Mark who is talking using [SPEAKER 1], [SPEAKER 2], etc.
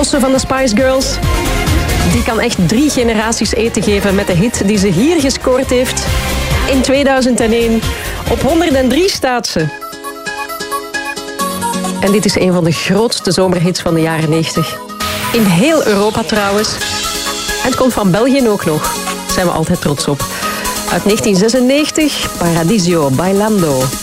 [SPEAKER 1] Josse van de Spice Girls. Die kan echt 3 generaties eten geven met de hit die ze hier gescoord heeft. In 2001. Op 103 staat ze. En dit is een van de grootste zomerhits van de jaren 90. In heel Europa trouwens. En het komt van België ook nog. Daar zijn we altijd trots op. Uit 1996, Paradiso Bailando.